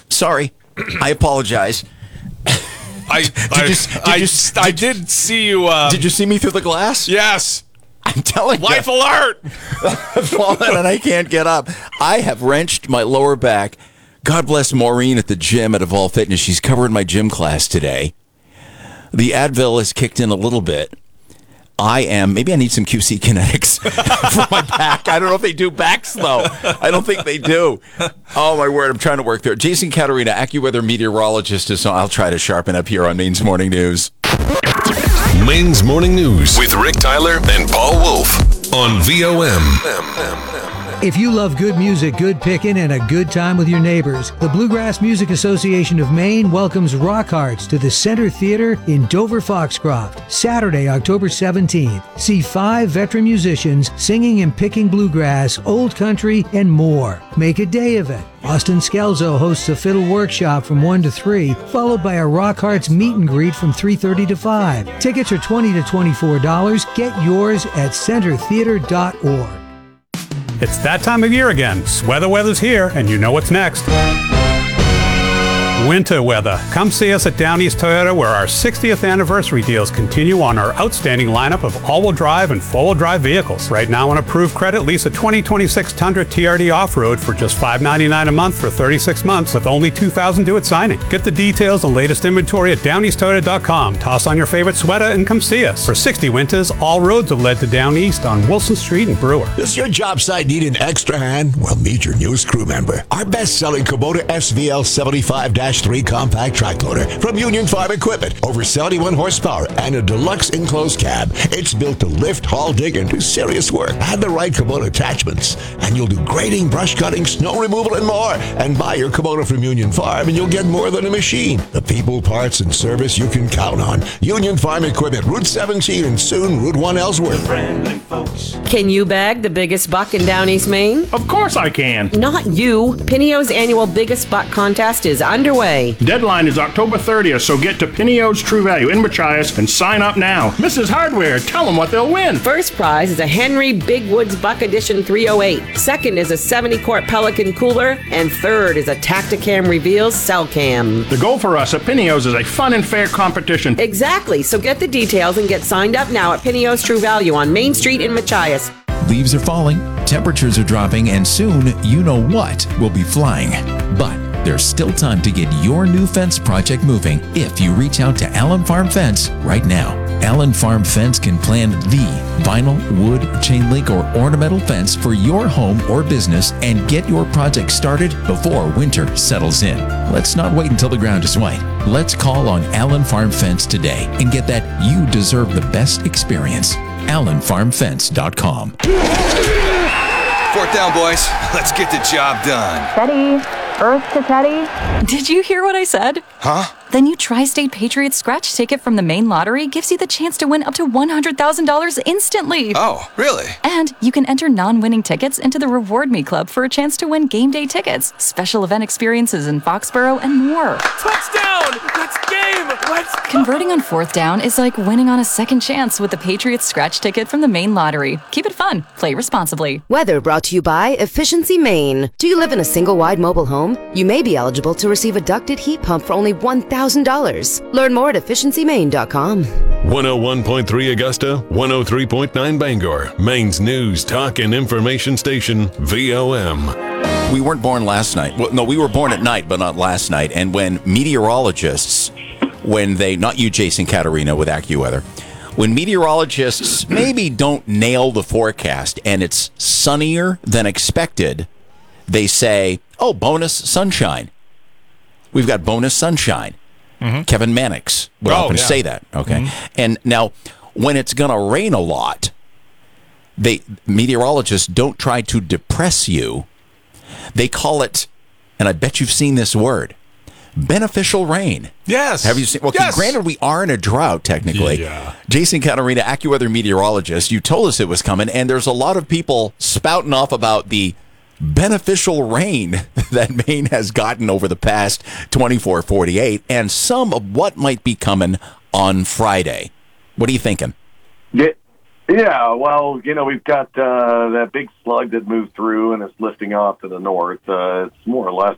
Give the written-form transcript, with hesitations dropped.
Sorry. I apologize. I did see you. Did you see me through the glass? Yes. I'm telling you. Life alert! I've fallen and I can't get up. I have wrenched my lower back. God bless Maureen at the gym at Evolve Fitness. She's covering my gym class today. The Advil has kicked in a little bit. Maybe I need some QC Kinetics for my back. I don't know if they do backs, though. I don't think they do. Oh, my word. I'm trying to work there. Jason Caterina, AccuWeather meteorologist, is on. I'll try to sharpen up here on Maine's Morning News. Maine's Morning News with Rick Tyler and Paul Wolf on VOM. If you love good music, good picking, and a good time with your neighbors, the Bluegrass Music Association of Maine welcomes Rock Hearts to the Center Theater in Dover-Foxcroft, Saturday, October 17th. See 5 veteran musicians singing and picking bluegrass, old country, and more. Make a day of it. Austin Scelzo hosts a fiddle workshop from 1 to 3, followed by a Rock Hearts meet and greet from 3:30 to 5. Tickets are $20 to $24. Get yours at centertheater.org. It's that time of year again. Sweater weather's here, and you know what's next. Winter weather. Come see us at Down East Toyota, where our 60th anniversary deals continue on our outstanding lineup of all-wheel drive and four-wheel drive vehicles. Right now on approved credit, lease a 2026 Tundra TRD Off-Road for just $599 a month for 36 months with only $2,000 due at signing. Get the details and latest inventory at downeasttoyota.com. Toss on your favorite sweater and come see us. For 60 winters, all roads have led to Down East on Wilson Street and Brewer. Does your job site need an extra hand? Well, meet your newest crew member. Our best-selling Kubota SVL 75-3 compact track loader from Union Farm Equipment. Over 71 horsepower and a deluxe enclosed cab. It's built to lift, haul, dig, and do serious work. Add the right Kubota attachments, and you'll do grading, brush cutting, snow removal, and more. And buy your Kubota from Union Farm, and you'll get more than a machine. The people, parts, and service you can count on. Union Farm Equipment, Route 17, and soon Route 1 Ellsworth. Friendly folks. Can you bag the biggest buck in Down East Maine? Of course I can. Not you. Pineo's annual Biggest Buck contest is underway. Deadline is October 30th, so get to Pineo's True Value in Machias and sign up now. Mrs. Hardware, tell them what they'll win. First prize is a Henry Big Woods Buck Edition 308. Second is a 70-quart Pelican cooler. And third is a Tacticam Reveals Cell Cam. The goal for us at Pineo's is a fun and fair competition. Exactly, so get the details and get signed up now at Pineo's True Value on Main Street in Machias. Leaves are falling, temperatures are dropping, and soon you know what will be flying. But there's still time to get your new fence project moving if you reach out to Allen Farm Fence right now. Allen Farm Fence can plan the vinyl, wood, chain link, or ornamental fence for your home or business and get your project started before winter settles in. Let's not wait until the ground is white. Let's call on Allen Farm Fence today and get that you deserve the best experience. AllenFarmFence.com. 4th down, boys. Let's get the job done. Teddy. Earth to Teddy. Did you hear what I said? Huh? The new Tri-State Patriots scratch ticket from the Maine Lottery gives you the chance to win up to $100,000 instantly. Oh, really? And you can enter non-winning tickets into the Reward Me Club for a chance to win game day tickets, special event experiences in Foxborough, and more. Touchdown! Let's game! Let's go! Converting on 4th down is like winning on a second chance with the Patriots scratch ticket from the Maine Lottery. Keep it fun. Play responsibly. Weather brought to you by Efficiency Maine. Do you live in a single-wide mobile home? You may be eligible to receive a ducted heat pump for only $1,000. Learn more at efficiencymaine.com. 101.3 Augusta, 103.9 Bangor, Maine's news, talk, and information station, VOM. We weren't born last night. Well, no, we were born at night, but not last night. And when meteorologists, not you, Jason Caterina with AccuWeather, when meteorologists maybe don't nail the forecast and it's sunnier than expected, they say, oh, bonus sunshine. We've got bonus sunshine. Mm-hmm. Kevin Mannix would often say that. Okay. Mm-hmm. And now, when it's going to rain a lot, meteorologists don't try to depress you. They call it, and I bet you've seen this word, beneficial rain. Yes. Have you seen? Well, yes. Granted, we are in a drought, technically. Yeah. Jason Caterina, AccuWeather meteorologist, you told us it was coming, and there's a lot of people spouting off about the beneficial rain that Maine has gotten over the past 24, 48, and some of what might be coming on Friday. What are you thinking? Yeah, well, we've got that big slug that moved through and it's lifting off to the north. It's more or less